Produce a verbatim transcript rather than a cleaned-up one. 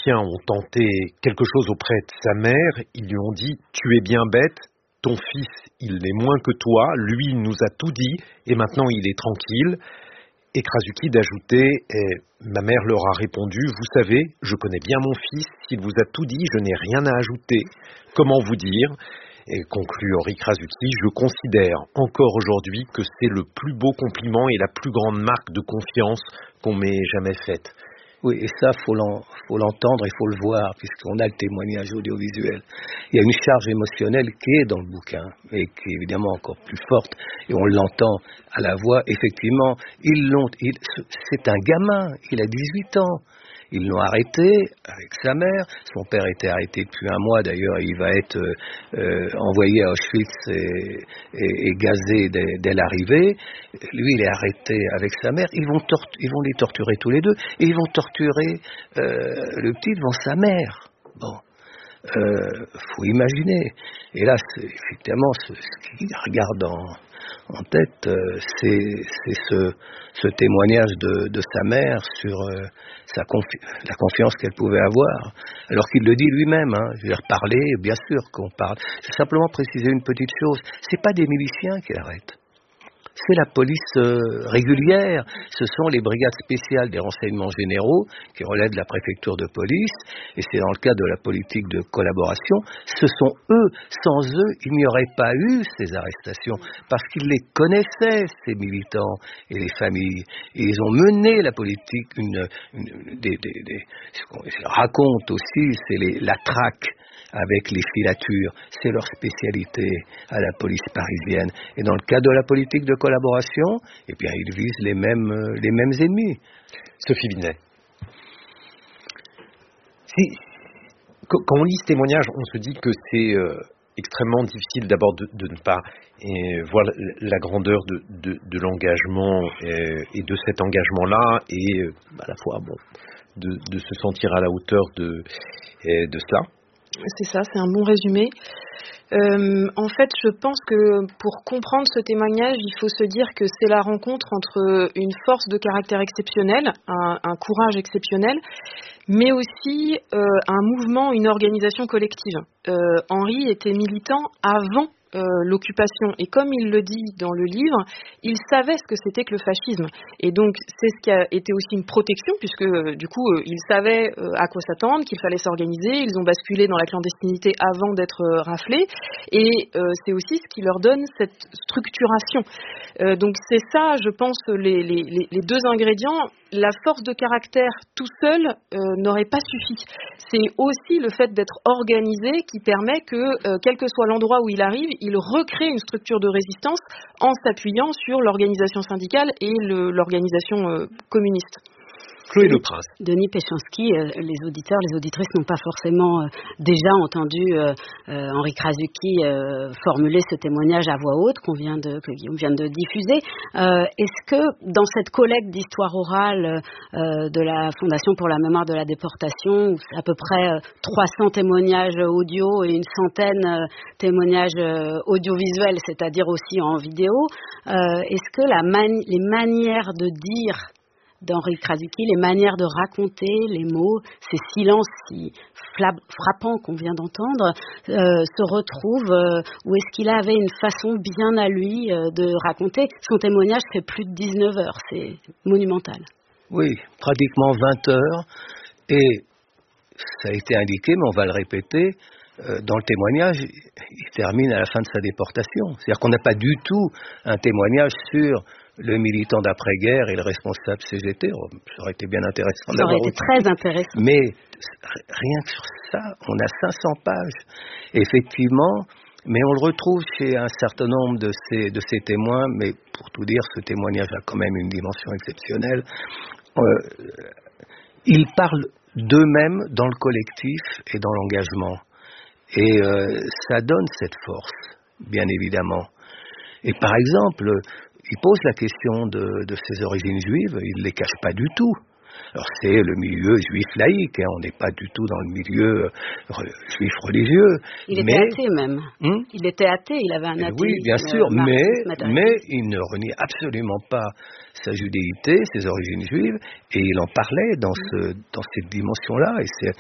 miliciens ont tenté quelque chose auprès de sa mère, ils lui ont dit « Tu es bien bête, ton fils, il est moins que toi, lui, il nous a tout dit, et maintenant il est tranquille. » Et Krasuki d'ajouter « Ma mère leur a répondu « Vous savez, je connais bien mon fils, s'il vous a tout dit, je n'ai rien à ajouter. Comment vous dire ?» Et conclut Henri Krasuki, je considère encore aujourd'hui que c'est le plus beau compliment et la plus grande marque de confiance qu'on m'ait jamais faite. Oui, et ça, faut l'en, faut l'entendre, il faut le voir, puisqu'on a le témoignage audiovisuel. Il y a une charge émotionnelle qui est dans le bouquin, et qui est évidemment encore plus forte, et on l'entend à la voix. Effectivement, ils l'ont, il, c'est un gamin, il a dix-huit ans. Ils l'ont arrêté avec sa mère. Son père était arrêté depuis un mois d'ailleurs. Il va être euh, envoyé à Auschwitz et, et, et gazé dès, dès l'arrivée. Lui, il est arrêté avec sa mère. Ils vont, tort- ils vont les torturer tous les deux. Et ils vont torturer euh, le petit devant sa mère. Bon. Euh, faut imaginer. Et là, c'est, effectivement, ce, ce qu'il regarde en, en tête, euh, c'est, c'est ce, ce témoignage de, de sa mère sur euh, sa confi- la confiance qu'elle pouvait avoir. Alors qu'il le dit lui-même, hein, je vais reparler, bien sûr qu'on parle. Je vais simplement préciser une petite chose, c'est pas des miliciens qui l'arrêtent. C'est la police euh, régulière, ce sont les brigades spéciales des renseignements généraux qui relèvent de la préfecture de police, et c'est dans le cadre de la politique de collaboration. Ce sont eux, sans eux, il n'y aurait pas eu ces arrestations, parce qu'ils les connaissaient, ces militants et les familles, et ils ont mené la politique, une, une, des, des, des, ce qu'on raconte aussi, c'est les, la traque avec les filatures, c'est leur spécialité à la police parisienne. Et dans le cadre de la politique de collaboration, eh bien, ils visent les mêmes, les mêmes ennemis. Sophie Binet. Si, quand on lit ce témoignage, on se dit que c'est euh, extrêmement difficile d'abord de, de ne pas euh, voir la, la grandeur de, de, de l'engagement euh, et de cet engagement-là, et euh, à la fois bon, de, de se sentir à la hauteur de, euh, de cela. C'est ça, c'est un bon résumé. Euh, en fait, je pense que pour comprendre ce témoignage, il faut se dire que c'est la rencontre entre une force de caractère exceptionnelle, un, un courage exceptionnel, mais aussi euh, un mouvement, une organisation collective. Euh, Henri était militant avant Euh, l'occupation, et comme il le dit dans le livre, il savait ce que c'était que le fascisme, et donc c'est ce qui a été aussi une protection, puisque euh, du coup euh, il savait euh, à quoi s'attendre, qu'il fallait s'organiser. Ils ont basculé dans la clandestinité avant d'être euh, raflés, et euh, c'est aussi ce qui leur donne cette structuration. Euh, donc c'est ça, je pense, les, les, les deux ingrédients. La force de caractère tout seul euh, n'aurait pas suffi. C'est aussi le fait d'être organisé qui permet que, euh, quel que soit l'endroit où il arrive, il recrée une structure de résistance en s'appuyant sur l'organisation syndicale et le, l'organisation euh, communiste. Chloé Le Prince. Denis Péchanski, euh, les auditeurs, les auditrices n'ont pas forcément euh, déjà entendu euh, euh, Henri Krasuki euh, formuler ce témoignage à voix haute qu'on vient de, que Guillaume vient de diffuser. Euh, est-ce que dans cette collecte d'histoire orale euh, de la Fondation pour la mémoire de la déportation, où c'est à peu près euh, trois cents témoignages audio et une centaine euh, témoignages euh, audiovisuels, c'est-à-dire aussi en vidéo, euh, est-ce que la mani- les manières de dire d'Henri Krasuki, les manières de raconter les mots, ces silences si frappants qu'on vient d'entendre, euh, se retrouvent, euh, ou est-ce qu'il avait une façon bien à lui euh, de raconter? Son témoignage fait plus de dix-neuf heures, c'est monumental. Oui, pratiquement vingt heures, et ça a été indiqué, mais on va le répéter, euh, dans le témoignage, il termine à la fin de sa déportation. C'est-à-dire qu'on n'a pas du tout un témoignage sur le militant d'après-guerre et le responsable C G T. Ça aurait été bien intéressant. Ça aurait été aussi. très intéressant. Mais rien que sur ça, on a cinq cents pages. Effectivement, mais on le retrouve chez un certain nombre de ces, de ces témoins, mais pour tout dire, ce témoignage a quand même une dimension exceptionnelle. Euh, ils parlent d'eux-mêmes dans le collectif et dans l'engagement. Et euh, ça donne cette force, bien évidemment. Et par exemple, il pose la question de, de ses origines juives, il ne les cache pas du tout. Alors c'est le milieu juif laïque, hein, on n'est pas du tout dans le milieu euh, juif religieux. Il était mais, athée même. Hum, il était athée, il avait un athéisme. Oui, bien sûr, euh, mais, matériel. mais il ne renie absolument pas sa judéité, ses origines juives, et il en parlait dans, ce, dans cette dimension-là, et c'est